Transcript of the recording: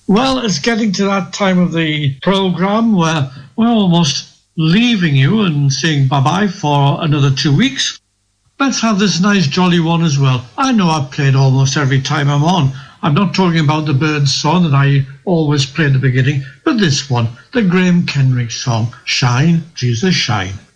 Well, it's getting to that time of the programme where we're almost leaving you and saying bye-bye for another 2 weeks. Let's have this nice jolly one as well. I know I've played almost every time I'm on. I'm not talking about the Birds song that I always play at the beginning, but this one, the Graham Kenrick song, Shine, Jesus, Shine.